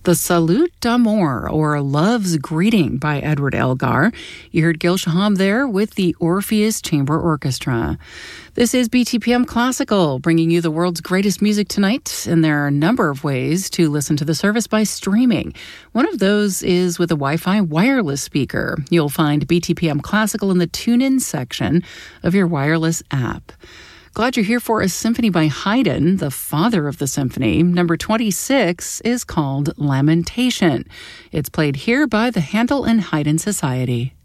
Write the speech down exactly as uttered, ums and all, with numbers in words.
The Salute d'Amour, or Love's Greeting by Edward Elgar. You heard Gil Shaham there with the Orpheus Chamber Orchestra. This is B T P M Classical, bringing you the world's greatest music tonight, and there are a number of ways to listen to the service by streaming. One of those is with a Wi-Fi wireless speaker. You'll find B T P M Classical in the tune-in section of your wireless app. Glad you're here for a symphony by Haydn, the father of the symphony. Number twenty-six is called Lamentation. It's played here by the Handel and Haydn Society.